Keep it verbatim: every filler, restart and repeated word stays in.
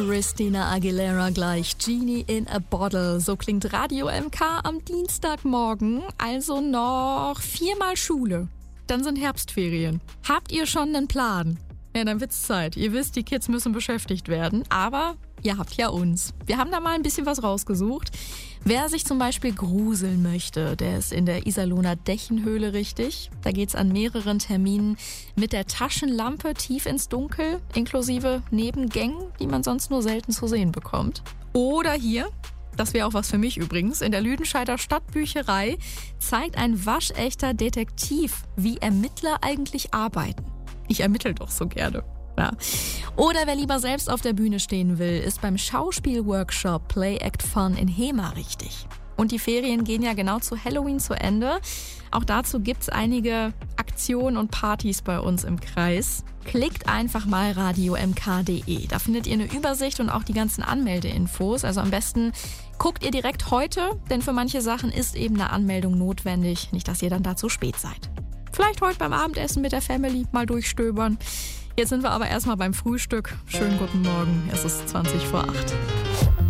Christina Aguilera gleich, Genie in a Bottle. So klingt Radio M K am Dienstagmorgen, also noch viermal Schule. Dann sind Herbstferien. Habt ihr schon einen Plan? Ja, dann wird's Zeit. Ihr wisst, die Kids müssen beschäftigt werden, aber ihr habt ja uns. Wir haben da mal ein bisschen was rausgesucht. Wer sich zum Beispiel gruseln möchte, der ist in der Iserlohner Dächenhöhle richtig. Da geht's an mehreren Terminen mit der Taschenlampe tief ins Dunkel, inklusive Nebengängen, die man sonst nur selten zu sehen bekommt. Oder hier, das wäre auch was für mich übrigens, in der Lüdenscheider Stadtbücherei zeigt ein waschechter Detektiv, wie Ermittler eigentlich arbeiten. Ich ermittle doch so gerne. Ja. Oder wer lieber selbst auf der Bühne stehen will, ist beim Schauspielworkshop Play Act Fun in Hema richtig. Und die Ferien gehen ja genau zu Halloween zu Ende. Auch dazu gibt's einige Aktionen und Partys bei uns im Kreis. Klickt einfach mal radio m k punkt d e. Da findet ihr eine Übersicht und auch die ganzen Anmeldeinfos. Also am besten guckt ihr direkt heute, denn für manche Sachen ist eben eine Anmeldung notwendig. Nicht, dass ihr dann da zu spät seid. Vielleicht heute beim Abendessen mit der Family mal durchstöbern. Jetzt sind wir aber erstmal beim Frühstück. Schönen guten Morgen, es ist zwanzig vor acht.